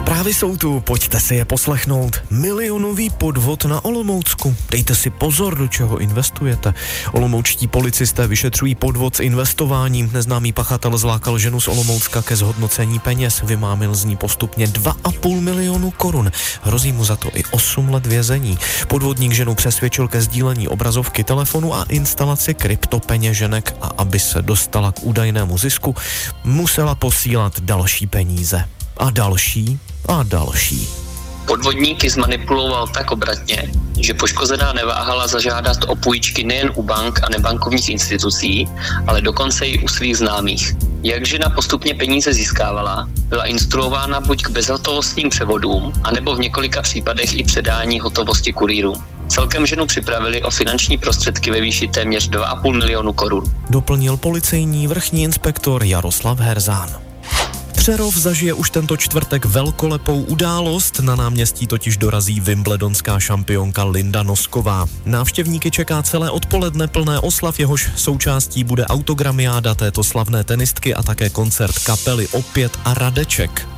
Zprávy jsou tu, pojďte si je poslechnout. Milionový podvod na Olomoucku. Dejte si pozor, do čeho investujete. Olomoučtí policisté vyšetřují podvod s investováním. Neznámý pachatel zlákal ženu z Olomoucka ke zhodnocení peněz. Vymámil z ní postupně 2,5 milionu korun. Hrozí mu za to i 8 let vězení. Podvodník ženu přesvědčil ke sdílení obrazovky telefonu a instalaci kryptopeněženek a aby se dostala k údajnému zisku, musela posílat další peníze. A další a další. Podvodníky zmanipuloval tak obratně, že poškozená neváhala zažádat o půjčky nejen u bank a nebankovních institucí, ale dokonce i u svých známých. Jak žena postupně peníze získávala, byla instruována buď k bezhotovostním převodům, anebo v několika případech i předání hotovosti kurýrům. Celkem ženu připravili o finanční prostředky ve výši téměř 2,5 milionu korun. Doplnil policejní vrchní inspektor Jaroslav Herzán. Přerov zažije už tento čtvrtek velkolepou událost, na náměstí totiž dorazí wimbledonská šampionka Linda Nosková. Návštěvníky čeká celé odpoledne plné oslav, jehož součástí bude autogramiáda této slavné tenistky a také koncert kapely Opět a Radeček.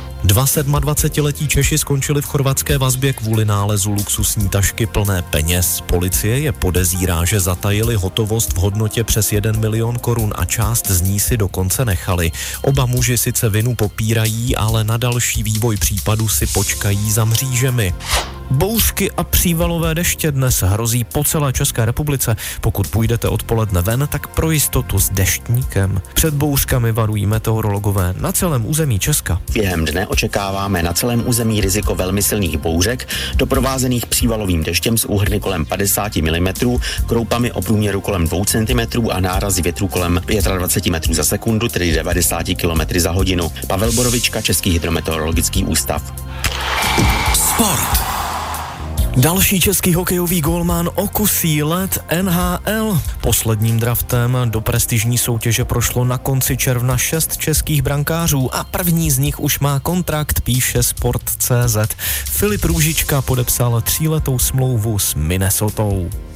27letí Češi skončili v chorvatské vazbě kvůli nálezu luxusní tašky plné peněz. Policie je podezírá, že zatajili hotovost v hodnotě přes 1 milion korun a část z ní si dokonce nechali. Oba muži sice vinu popírají, ale na další vývoj případu si počkají za mřížemi. Bouřky a přívalové deště dnes hrozí po celé České republice. Pokud půjdete odpoledne ven, tak pro jistotu s deštníkem. Před bouřkami varují meteorologové na celém území Česka. Během dne očekáváme na celém území riziko velmi silných bouřek, doprovázených přívalovým deštěm s úhrny kolem 50 mm, kroupami o průměru kolem 2 cm a nárazy větru kolem 25 metrů za sekundu, tedy 90 km za hodinu. Pavel Borovička, Český hydrometeorologický ústav. Sport. Další český hokejový gólman okusí led NHL. Posledním draftem do prestižní soutěže prošlo na konci června 6 českých brankářů a první z nich už má kontrakt, píše Sport.cz. Filip Růžička podepsal 3letou smlouvu s Minnesotou.